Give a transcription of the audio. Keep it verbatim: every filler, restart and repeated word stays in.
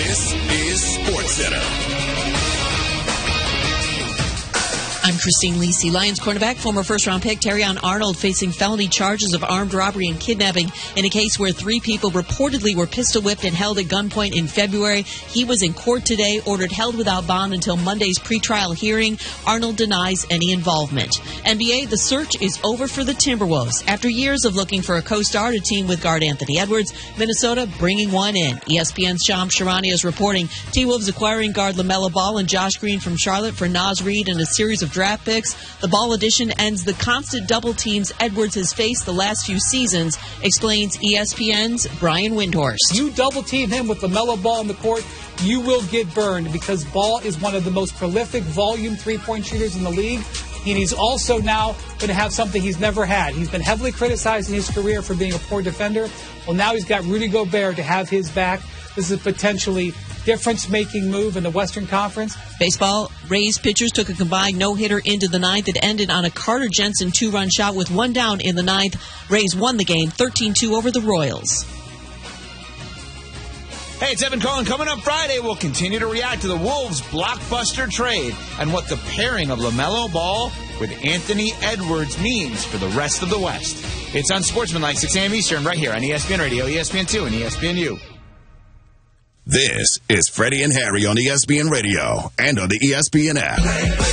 This is SportsCenter. I'm Christine Lisi. Lions cornerback, former first-round pick Terrion Arnold facing felony charges of armed robbery and kidnapping in a case where three people reportedly were pistol-whipped and held at gunpoint in February. He was in court today, ordered held without bond until Monday's pretrial hearing. Arnold denies any involvement. N B A, the search is over for the Timberwolves. After years of looking for a co-star to team with guard Anthony Edwards, Minnesota bringing one in. E S P N's Shams Charania is reporting T-Wolves acquiring guard LaMelo Ball and Josh Green from Charlotte for Naz Reid and a series of draft picks. The Ball addition ends the constant double teams Edwards has faced the last few seasons, explains E S P N's Brian Windhorst. You double team him with LaMelo Ball in the court, you will get burned because Ball is one of the most prolific volume three-point shooters in the league. And he's also now going to have something he's never had. He's been heavily criticized in his career for being a poor defender. Well, now he's got Rudy Gobert to have his back. This is a potentially difference-making move in the Western Conference. Baseball, Rays pitchers took a combined no-hitter into the ninth. It ended on a Carter Jensen two-run shot with one down in the ninth. Rays won the game thirteen two over the Royals. Hey, it's Evan Cohen. Coming up Friday, we'll continue to react to the Wolves' blockbuster trade and what the pairing of LaMelo Ball with Anthony Edwards means for the rest of the West. It's on Sportsmanlike, six a.m. Eastern, right here on E S P N Radio, E S P N two, and E S P N U. This is Freddie and Harry on E S P N Radio and on the E S P N app.